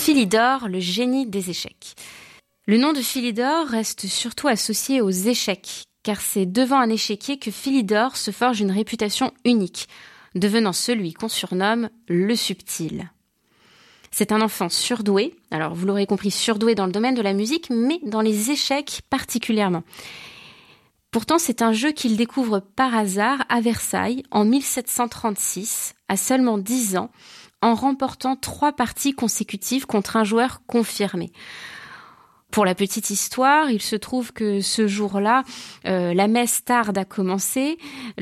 Philidor, le génie des échecs. Le nom de Philidor reste surtout associé aux échecs, car c'est devant un échiquier que Philidor se forge une réputation unique, devenant celui qu'on surnomme le subtil. C'est un enfant surdoué, alors vous l'aurez compris, surdoué dans le domaine de la musique, mais dans les échecs particulièrement. Pourtant, c'est un jeu qu'il découvre par hasard à Versailles en 1736, à seulement 10 ans, en remportant 3 parties consécutives contre un joueur confirmé. Pour la petite histoire, il se trouve que ce jour-là, la messe tarde à commencer,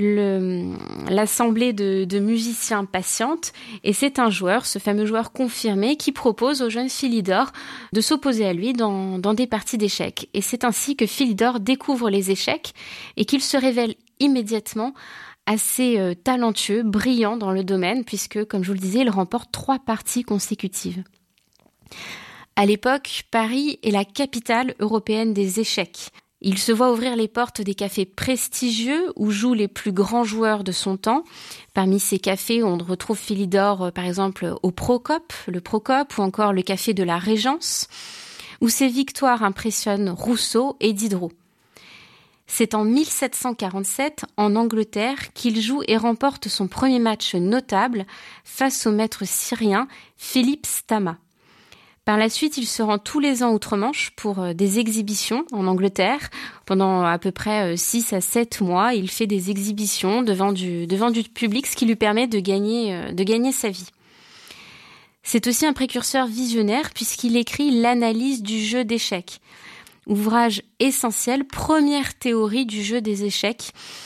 l'assemblée de musiciens patiente, et c'est un joueur, ce fameux joueur confirmé, qui propose au jeune Philidor de s'opposer à lui dans des parties d'échecs. Et c'est ainsi que Philidor découvre les échecs et qu'il se révèle immédiatement assez talentueux, brillant dans le domaine, puisque, comme je vous le disais, il remporte 3 parties consécutives. À l'époque, Paris est la capitale européenne des échecs. Il se voit ouvrir les portes des cafés prestigieux où jouent les plus grands joueurs de son temps. Parmi ces cafés, on retrouve Philidor, par exemple, au Procope, ou encore le café de la Régence, où ses victoires impressionnent Rousseau et Diderot. C'est en 1747, en Angleterre, qu'il joue et remporte son premier match notable face au maître syrien Philippe Stama. Par la suite, il se rend tous les ans outre-Manche pour des exhibitions en Angleterre. Pendant à peu près 6 à 7 mois, il fait des exhibitions devant du public, ce qui lui permet de gagner sa vie. C'est aussi un précurseur visionnaire puisqu'il écrit l'analyse du jeu d'échecs. Ouvrage essentiel, première théorie du jeu des échecs,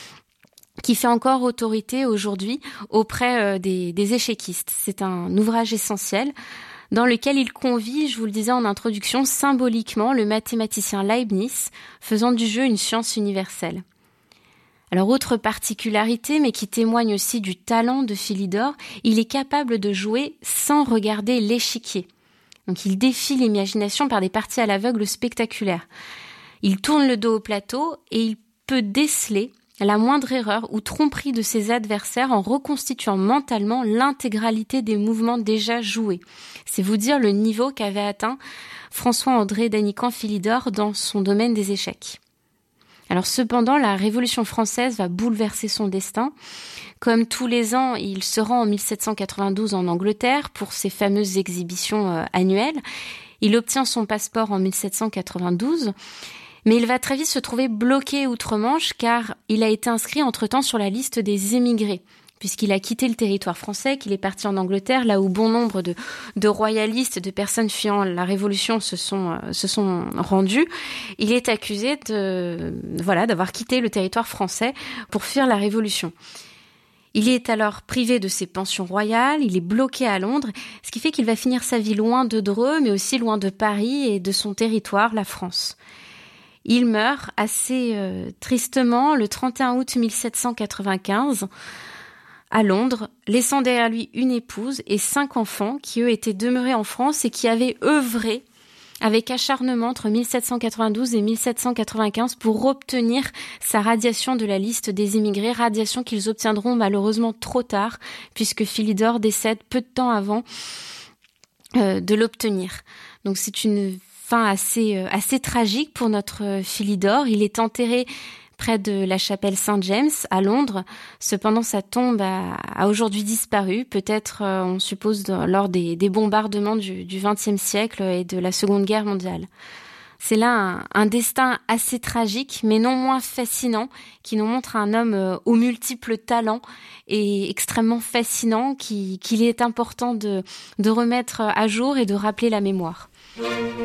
qui fait encore autorité aujourd'hui auprès des échéquistes. C'est un ouvrage essentiel dans lequel il convie, je vous le disais en introduction, symboliquement le mathématicien Leibniz, faisant du jeu une science universelle. Alors, autre particularité, mais qui témoigne aussi du talent de Philidor, il est capable de jouer sans regarder l'échiquier. Donc, il défie l'imagination par des parties à l'aveugle spectaculaires. Il tourne le dos au plateau et il peut déceler la moindre erreur ou tromperie de ses adversaires en reconstituant mentalement l'intégralité des mouvements déjà joués. C'est vous dire le niveau qu'avait atteint François-André d'Annican Philidor dans son domaine des échecs. Alors cependant, la Révolution française va bouleverser son destin. Comme tous les ans, il se rend en 1792 en Angleterre pour ses fameuses exhibitions annuelles. Il obtient son passeport en 1792. Mais il va très vite se trouver bloqué outre-Manche car il a été inscrit entre-temps sur la liste des émigrés, puisqu'il a quitté le territoire français, qu'il est parti en Angleterre, là où bon nombre de royalistes, de personnes fuyant la Révolution se sont rendus. Il est accusé d'avoir quitté le territoire français pour fuir la Révolution. Il est alors privé de ses pensions royales, il est bloqué à Londres, ce qui fait qu'il va finir sa vie loin de Dreux, mais aussi loin de Paris et de son territoire, la France. Il meurt assez tristement le 31 août 1795 à Londres, laissant derrière lui une épouse et 5 enfants qui, eux, étaient demeurés en France et qui avaient œuvré avec acharnement entre 1792 et 1795 pour obtenir sa radiation de la liste des émigrés, radiation qu'ils obtiendront malheureusement trop tard, puisque Philidor décède peu de temps avant de l'obtenir. Donc c'est une fin assez tragique pour notre Philidor. Il est enterré près de la chapelle Saint-James à Londres. Cependant, sa tombe a aujourd'hui disparu, peut-être, on suppose, lors des bombardements du XXe siècle et de la Seconde Guerre mondiale. C'est là un destin assez tragique, mais non moins fascinant, qui nous montre un homme aux multiples talents et extrêmement fascinant, qu'il est important de remettre à jour et de rappeler la mémoire.